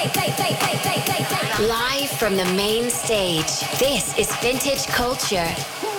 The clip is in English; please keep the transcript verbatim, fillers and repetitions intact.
Live from the main stage, this is Vintage Culture.